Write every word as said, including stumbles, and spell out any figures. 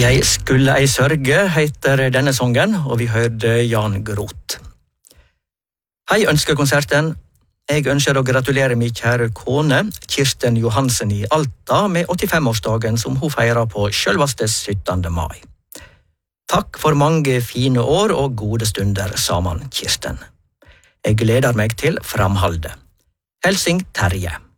Jeg skulle ei sørge, heter denne songen, og vi hørte Jan Groth. Hei, ønsker konserten. Jeg ønsker å gratulere min kjære kone, Kirsten Johansen i Alta, med åttifem-årsdagen som hun feirer på selveste syttende mai. Takk for mange fine år og gode stunder sammen, Kirsten. Jeg gleder meg til framhaldet. Helsing Terje.